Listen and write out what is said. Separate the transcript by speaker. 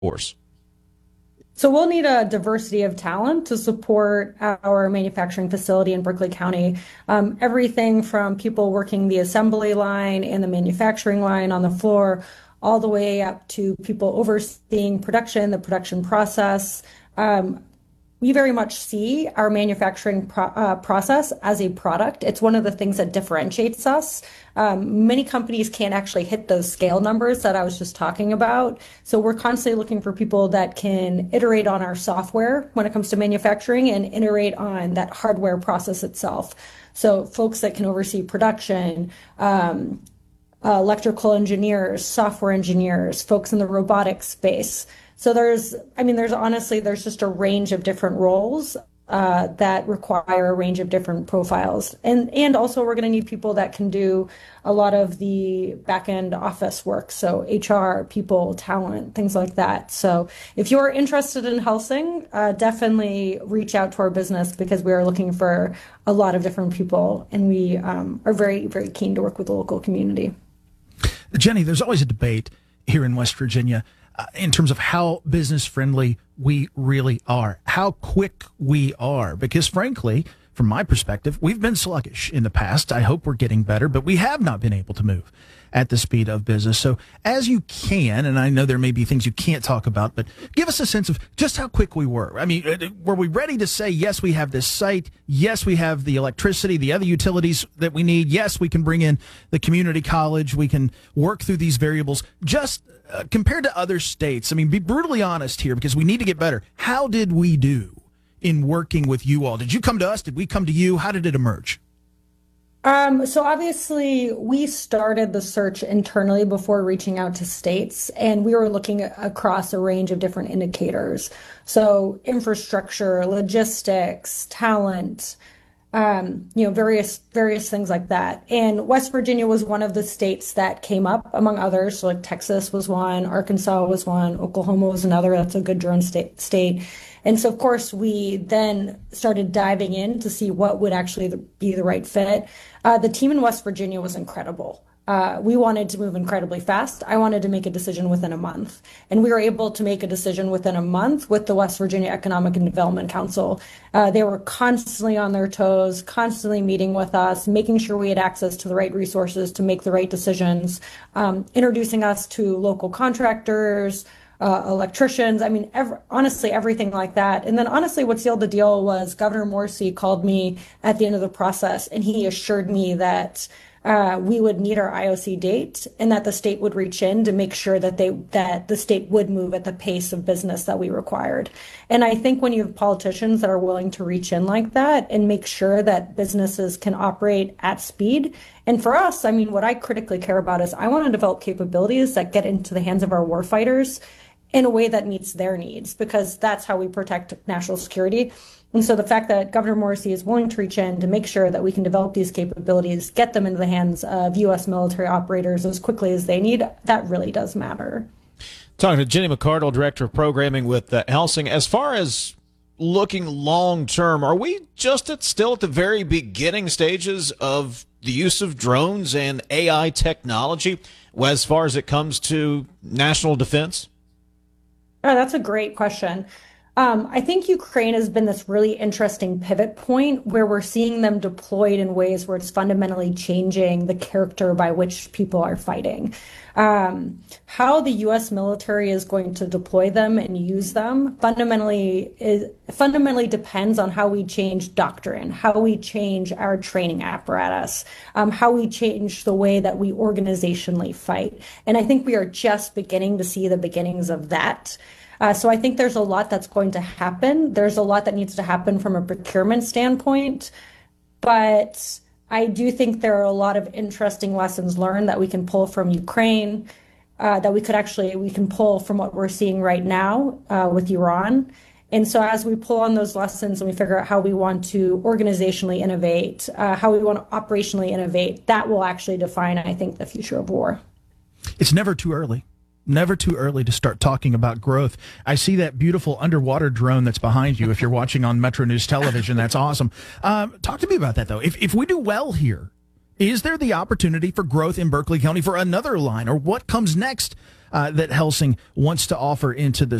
Speaker 1: force?
Speaker 2: So we'll need a diversity of talent to support our manufacturing facility in Berkeley County. Everything from people working the assembly line and the manufacturing line on the floor, all the way up to people overseeing production, the production process. We very much see our manufacturing process as a product. It's one of the things that differentiates us. Many companies can't actually hit those scale numbers that I was just talking about. So we're constantly looking for people that can iterate on our software when it comes to manufacturing and iterate on that hardware process itself. So folks that can oversee production, electrical engineers, software engineers, folks in the robotics space. So there's just a range of different roles that require a range of different profiles. And also we're going to need people that can do a lot of the back end office work. So HR, people, talent, things like that. So if you're interested in Helsing, definitely reach out to our business because we are looking for a lot of different people. And we are very, very keen to work with the local community.
Speaker 3: Jenny, there's always a debate here in West Virginia in terms of how business friendly we really are, how quick we are, because frankly, from my perspective, we've been sluggish in the past. I hope we're getting better, but we have not been able to move at the speed of business. So as you can, and I know there may be things you can't talk about, but give us a sense of just how quick we were. I mean, were we ready to say, yes, we have this site. Yes, we have the electricity, the other utilities that we need. Yes, we can bring in the community college. We can work through these variables. Just compared to other states, I mean, be brutally honest here because we need to get better. How did we do in working with you all? Did you come to us? Did we come to you? How did it emerge?
Speaker 2: So obviously we started the search internally before reaching out to states, and we were looking across a range of different indicators. So infrastructure, logistics, talent, various things like that. And West Virginia was one of the states that came up among others. So like Texas was one, Arkansas was one, Oklahoma was another. That's a good drone state. And so, of course, we then started diving in to see what would actually be the right fit. The team in West Virginia was incredible. We wanted to move incredibly fast. I wanted to make a decision within a month. And we were able to make a decision within a month with the West Virginia Economic and Development Council. They were constantly on their toes, constantly meeting with us, making sure we had access to the right resources to make the right decisions, introducing us to local contractors, electricians. I mean, honestly, everything like that. And then honestly, what sealed the deal was Governor Morrisey called me at the end of the process, and he assured me that we would meet our IOC date and that the state would reach in to make sure that the state would move at the pace of business that we required. And I think when you have politicians that are willing to reach in like that and make sure that businesses can operate at speed. And for us, I mean, what I critically care about is I want to develop capabilities that get into the hands of our warfighters in a way that meets their needs, because that's how we protect national security. And so the fact that Governor Morrisey is willing to reach in to make sure that we can develop these capabilities, get them into the hands of U.S. military operators as quickly as they need, that really does matter.
Speaker 1: Talking to Jenny McArdle, Director of Programming with Helsing. As far as looking long term, are we still at the very beginning stages of the use of drones and AI technology as far as it comes to national defense?
Speaker 2: Oh, that's a great question. I think Ukraine has been this really interesting pivot point where we're seeing them deployed in ways where it's fundamentally changing the character by which people are fighting. How the U.S. military is going to deploy them and use them fundamentally depends on how we change doctrine, how we change our training apparatus, how we change the way that we organizationally fight. And I think we are just beginning to see the beginnings of that. So I think there's a lot that's going to happen. There's a lot that needs to happen from a procurement standpoint, but I do think there are a lot of interesting lessons learned that we can pull from Ukraine, that we can pull from what we're seeing right now with Iran. And so as we pull on those lessons and we figure out how we want to organizationally innovate, how we want to operationally innovate, that will actually define, I think, the future of war.
Speaker 3: It's never too early. Never too early to start talking about growth. I see that beautiful underwater drone that's behind you. If you're watching on Metro News Television, that's awesome. Talk to me about that, though. If we do well here, is there the opportunity for growth in Berkeley County for another line, or what comes next that Helsing wants to offer into the